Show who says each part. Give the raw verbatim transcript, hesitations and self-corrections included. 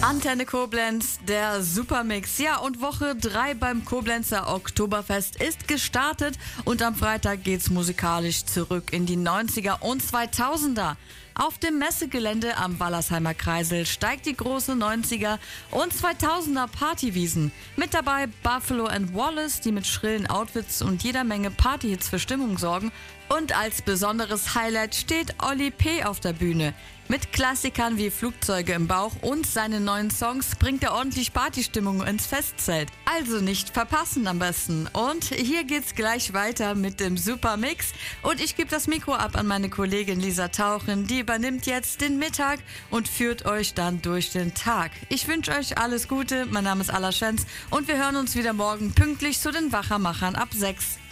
Speaker 1: Antenne Koblenz, der Supermix. Ja, und Woche drei beim Koblenzer Oktoberfest ist gestartet und am Freitag geht's musikalisch zurück in die neunziger und zweitausender. Auf dem Messegelände am Wallersheimer Kreisel steigt die große neunziger und zweitausender Partywiesen. Mit dabei Buffalo and Wallace, die mit schrillen Outfits und jeder Menge Partyhits für Stimmung sorgen. Und als besonderes Highlight steht Olli P. auf der Bühne. Mit Klassikern wie Flugzeuge im Bauch und seinen neuen Songs bringt er ordentlich Partystimmung ins Festzelt. Also nicht verpassen am besten. Und hier geht's gleich weiter mit dem Supermix. Und ich gebe das Mikro ab an meine Kollegin Lisa Tauchen. Die übernimmt jetzt den Mittag und führt euch dann durch den Tag. Ich wünsche euch alles Gute. Mein Name ist Alla Schenz und wir hören uns wieder morgen pünktlich zu den Wachermachern ab sechs.